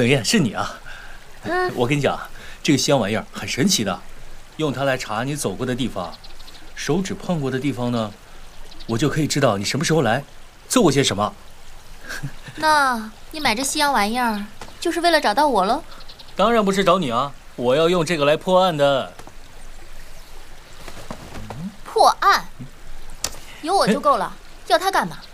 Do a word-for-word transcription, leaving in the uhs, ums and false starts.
冷艳是你啊！嗯，我跟你讲，这个西洋玩意儿很神奇的，用它来查你走过的地方，手指碰过的地方呢，我就可以知道你什么时候来，做过些什么。 那你买这西洋玩意儿就是为了找到我喽？ 当然不是找你啊，我要用这个来破案的。 破案？有我就够了，要它干嘛？